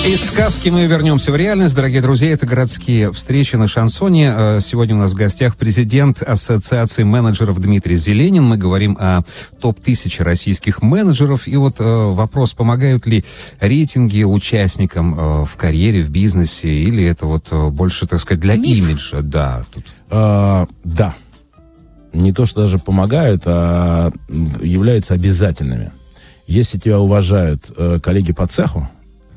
Из сказки мы вернемся в реальность. Дорогие друзья, это «Городские встречи» на Шансоне. Сегодня у нас в гостях президент Ассоциации менеджеров Дмитрий Зеленин. Мы говорим о топ-1000 российских менеджеров. И вот вопрос, помогают ли рейтинги участникам в карьере, в бизнесе, или это вот больше, так сказать, для имиджа? Да, тут. Да. Не то, что даже помогают, а являются обязательными. Если тебя уважают коллеги по цеху,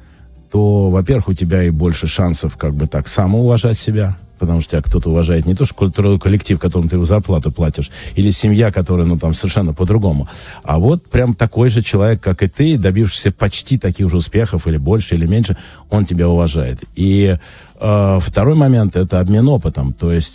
то, во-первых, у тебя и больше шансов как бы так самоуважать себя, потому что тебя кто-то уважает не то, что коллектив, которому ты его зарплату платишь, или семья, которая, ну, там, совершенно по-другому, а вот прям такой же человек, как и ты, добившийся почти таких же успехов, или больше, или меньше, он тебя уважает. И второй момент — это обмен опытом. То есть,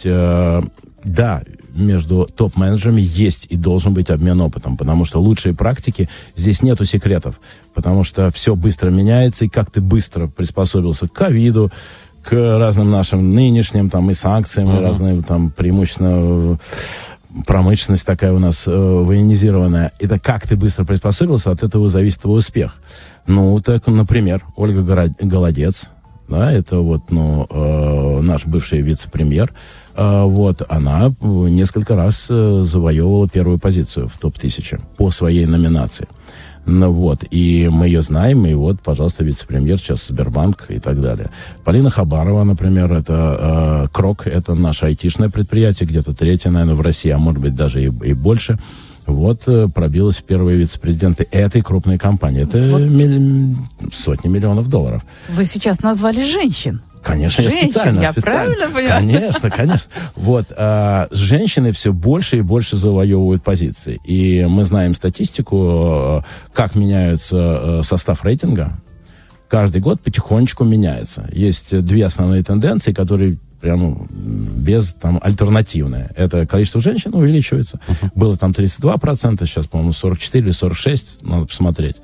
да, между топ-менеджерами есть и должен быть обмен опытом, потому что лучшие практики, здесь нету секретов, потому что все быстро меняется, и как ты быстро приспособился к ковиду, к разным нашим нынешним, там, и санкциям, и разным, там, преимущественно промышленность такая у нас военизированная. Это как ты быстро приспособился, от этого зависит твой успех. Ну, так, например, Ольга Голодец, да, это вот, ну, наш бывший вице-премьер, вот, она несколько раз завоевывала первую позицию в топ-1000 по своей номинации. Ну вот, и мы ее знаем, и вот, пожалуйста, вице-премьер, сейчас Сбербанк и так далее. Полина Хабарова, например, это Крок, это наше айтишное предприятие, где-то третье, наверное, в России, а может быть даже и больше. Вот, пробилась в первые вице-президенты этой крупной компании. Это вот сотни миллионов долларов. Вы сейчас назвали женщин. Конечно, я специально. Правильно понимаю? Конечно. Вот, женщины все больше и больше завоевывают позиции. И мы знаем статистику, как меняется состав рейтинга. Каждый год потихонечку меняется. Есть две основные тенденции, которые прямо без, там, альтернативные. Это количество женщин увеличивается. Было там 32%, сейчас, по-моему, 44 или 46, надо посмотреть.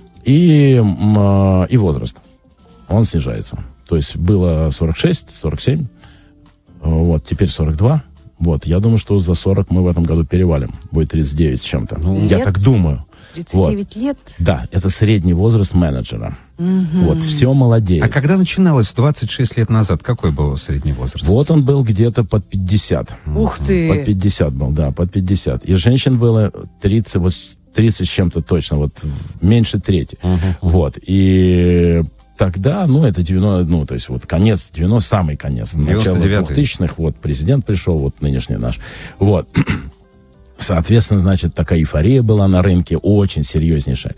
И возраст. Он снижается. То есть было 46, 47, вот, теперь 42. Вот, я думаю, что за 40 мы в этом году перевалим. Будет 39 с чем-то. Я так думаю. 39 лет? Да, это средний возраст менеджера. Вот, все молодеет. А когда начиналось 26 лет назад, какой был средний возраст? Вот он был где-то под 50. Ух ты! Под 50 был, да, под 50. И женщин было 30, вот 30 с чем-то точно, вот меньше трети. Вот, и... Тогда, ну, это 90, ну, то есть вот конец 90, самый конец. Начало 2000-х, вот, президент пришел, вот, нынешний наш. Вот. Соответственно, значит, такая эйфория была на рынке, очень серьезнейшая.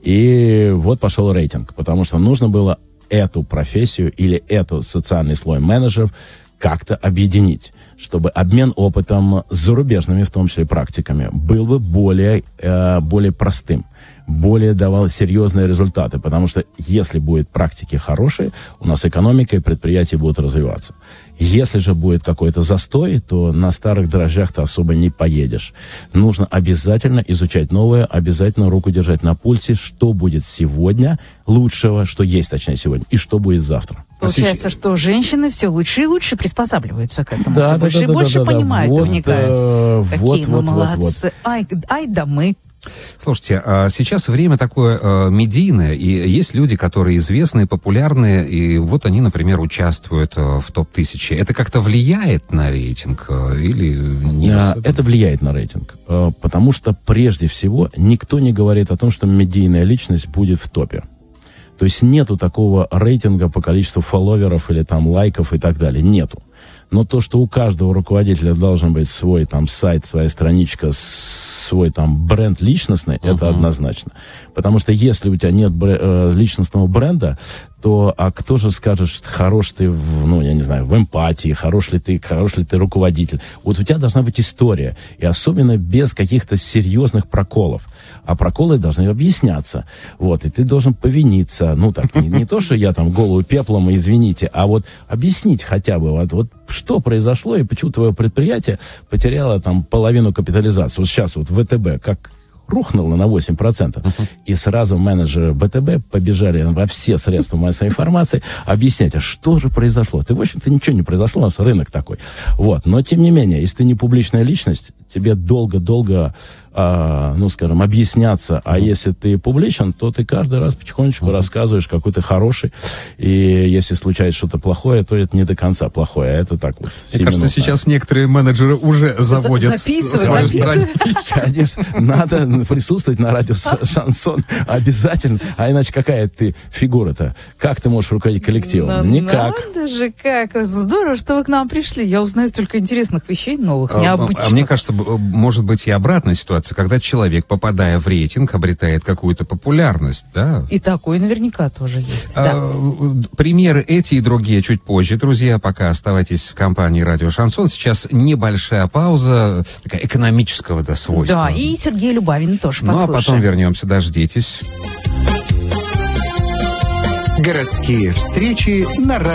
И вот пошел рейтинг, потому что нужно было эту профессию или этот социальный слой менеджеров как-то объединить, чтобы обмен опытом с зарубежными, в том числе, практиками, был бы более простым, более давал серьезные результаты, потому что если будут практики хорошие, у нас экономика и предприятия будут развиваться. Если же будет какой-то застой, то на старых дрожжах ты особо не поедешь. Нужно обязательно изучать новое, обязательно руку держать на пульсе, что будет сегодня лучшего, что есть, точнее, сегодня, и что будет завтра. Получается, что женщины все лучше и лучше приспосабливаются к этому. Да, все больше и больше понимают и вникают. Какие мы молодцы. Ай, да мы. Слушайте, сейчас время такое медийное, и есть люди, которые известны, популярны, и вот они, например, участвуют в топ-1000. Это как-то влияет на рейтинг или нет? Это влияет на рейтинг, потому что прежде всего никто не говорит о том, что медийная личность будет в топе. То есть нету такого рейтинга по количеству фолловеров или там лайков и так далее. Нету. Но то, что у каждого руководителя должен быть свой там сайт, своя страничка, свой там бренд личностный, это однозначно. Потому что если у тебя нет личностного бренда, то а кто же скажет, хорош ты, ну, я не знаю, в эмпатии, хорош ли ты руководитель. Вот у тебя должна быть история. И особенно без каких-то серьезных проколов. А проколы должны объясняться. Вот, и ты должен повиниться. Ну, так, не то, что я там голову пеплом, извините, а вот объяснить хотя бы, вот что произошло и почему твое предприятие потеряло там половину капитализации. Вот сейчас вот ВТБ, как рухнуло на 8%. И сразу менеджеры ВТБ побежали во все средства массовой информации объяснять, а что же произошло. Ты, в общем-то, ничего не произошло, у нас рынок такой. Вот. Но, тем не менее, если ты не публичная личность, тебе долго-долго ну, скажем, объясняться. А если ты публичен, то ты каждый раз потихонечку рассказываешь, какой ты хороший. И если случается что-то плохое, то это не до конца плохое. А это так вот. Мне кажется, сейчас некоторые менеджеры уже заводят свою страницу. Конечно, надо присутствовать на радио «Шансон» обязательно. А иначе какая ты фигура-то? Как ты можешь руководить коллективом? Никак. Надо же, как здорово, что вы к нам пришли. Я узнаю столько интересных вещей новых, необычных. А мне кажется, может быть и обратная ситуация, когда человек, попадая в рейтинг, обретает какую-то популярность, да? И такое наверняка тоже есть. Примеры эти и другие чуть позже, друзья. Пока оставайтесь в компании «Радио Шансон». Сейчас небольшая пауза, такая экономического свойства. Да, и Сергей Любавин тоже послушаем. Ну, а потом вернемся, дождитесь. Городские встречи на радио.